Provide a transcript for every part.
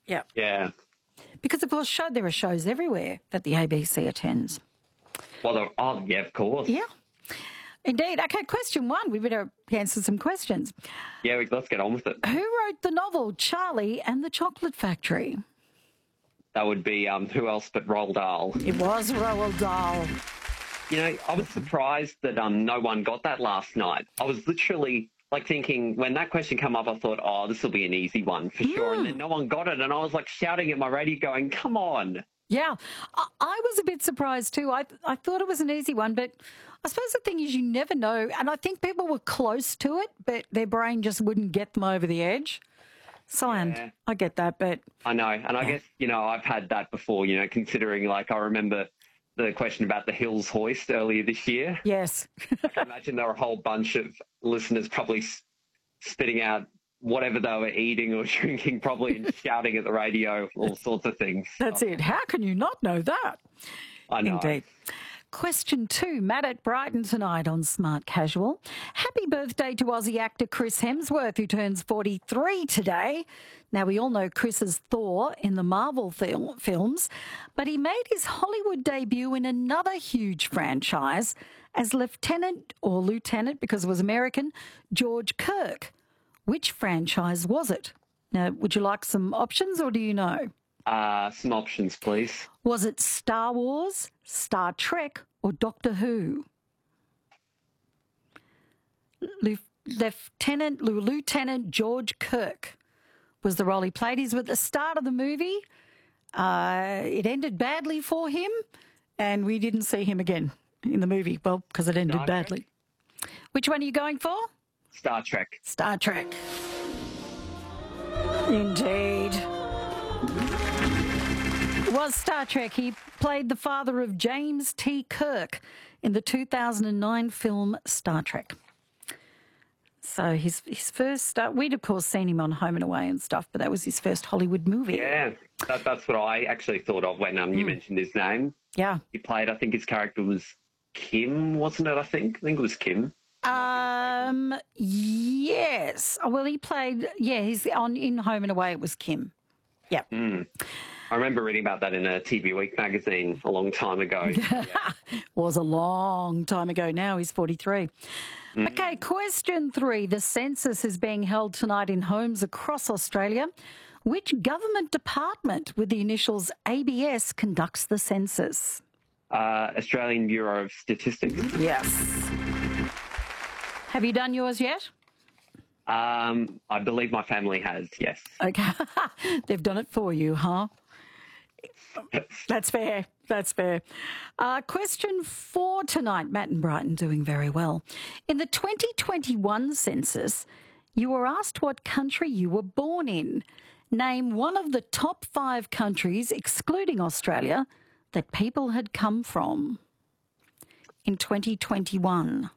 Yeah. Yeah. Because, of course, there are shows everywhere that the ABC attends. Well, yeah, of course. Yeah. Indeed. Okay, question 1. We better answer some questions. Yeah, let's get on with it. Who wrote the novel Charlie and the Chocolate Factory? That would be who else but Roald Dahl. It was Roald Dahl. You know, I was surprised that no one got that last night. I was literally thinking when that question came up, I thought, oh, this will be an easy one for sure. And then no one got it. And I was shouting at my radio going, come on. Yeah, I was a bit surprised too. I thought it was an easy one, but I suppose the thing is you never know. And I think people were close to it, but their brain just wouldn't get them over the edge. So Yeah. I get that, but... I know. And I guess, I've had that before, considering I remember the question about the Hills hoist earlier this year. Yes. I can imagine there were a whole bunch of listeners probably spitting out whatever they were eating or drinking, probably, and shouting at the radio, all sorts of things. That's it. How can you not know that? I know. Indeed. Question 2, Matt at Brighton tonight on Smart Casual. Happy birthday to Aussie actor Chris Hemsworth, who turns 43 today. Now, we all know Chris as Thor in the Marvel films, but he made his Hollywood debut in another huge franchise as Lieutenant, because it was American, George Kirk. Which franchise was it? Now, would you like some options or do you know? Some options, please. Was it Star Wars, Star Trek, or Doctor Who? Lieutenant George Kirk was the role he played. He's at the start of the movie. It ended badly for him, and we didn't see him again in the movie. Well, because it ended badly. Which one are you going for? Star Trek. Star Trek. Indeed. It was Star Trek. He played the father of James T. Kirk in the 2009 film Star Trek. So his first, we'd of course seen him on Home and Away and stuff, but that was his first Hollywood movie. Yeah, that's what I actually thought of when you mentioned his name. Yeah. He played, I think his character was Kim, wasn't it, I think? I think it was Kim. Yes. Well, he played, he's in Home and Away, it was Kim. Yeah. I remember reading about that in a TV Week magazine a long time ago. Yeah. Was a long time ago. Now he's 43. Okay, question 3. The census is being held tonight in homes across Australia. Which government department with the initials ABS conducts the census? Australian Bureau of Statistics. Yes. Have you done yours yet? I believe my family has, yes. Okay. They've done it for you, huh? That's fair. That's fair. Question 4 tonight. Matt and Brighton doing very well. In the 2021 census, you were asked what country you were born in. Name one of the top 5 countries, excluding Australia, that people had come from in 2021.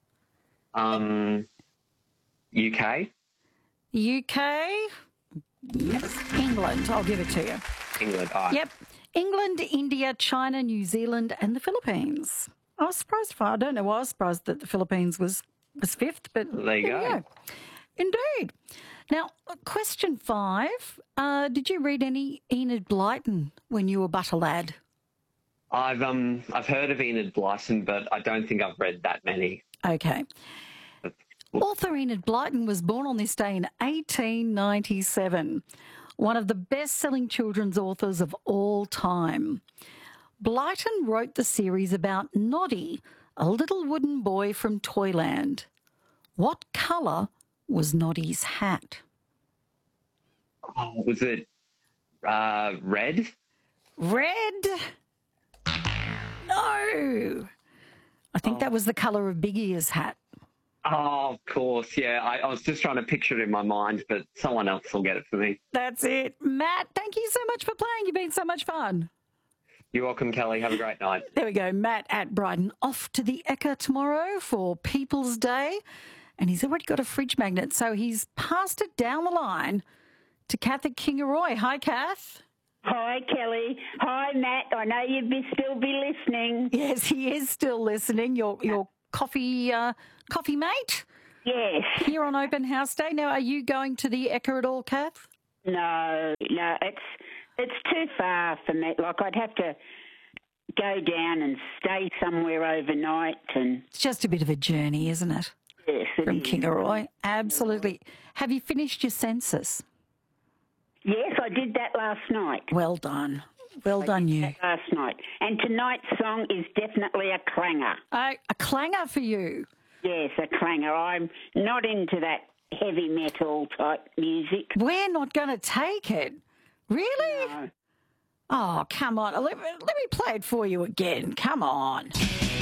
UK? UK? Yes. England. I'll give it to you. England, all right. Yep. England, India, China, New Zealand and the Philippines. I was surprised. I don't know why I was surprised that the Philippines was 5th, but there you go. Indeed. Now, question 5. Did you read any Enid Blyton when you were but a lad? I've heard of Enid Blyton, but I don't think I've read that many. Okay. Author Enid Blyton was born on this day in 1897, one of the best-selling children's authors of all time. Blyton wrote the series about Noddy, a little wooden boy from Toyland. What colour was Noddy's hat? Oh, was it red? Red? No. I think that was the colour of Big Ear's hat. Oh, of course, yeah. I was just trying to picture it in my mind, but someone else will get it for me. That's it. Matt, thank you so much for playing. You've been so much fun. You're welcome, Kelly. Have a great night. There we go. Matt at Brighton off to the Ekka tomorrow for People's Day. And he's already got a fridge magnet, so he's passed it down the line to Kath at Kingaroy. Hi, Kath. Hi, Kelly. Hi, Matt. I know you'd still be listening. Yes, he is still listening. Your coffee mate? Yes. Here on Open House Day. Now, are you going to the Ekka at all, Kath? No, it's too far for me. Like, I'd have to go down and stay somewhere overnight, and It's just a bit of a journey, isn't it? yes, it From is. Kingaroy. Absolutely. Have you finished your census? Yes, I did that last night. Well done. Well done, you. Last night. And tonight's song is definitely a clanger. A clanger for you. Yes, a clanger. I'm not into that heavy metal type music. We're not going to take it. Really? No. Oh, come on. Let me play it for you again. Come on.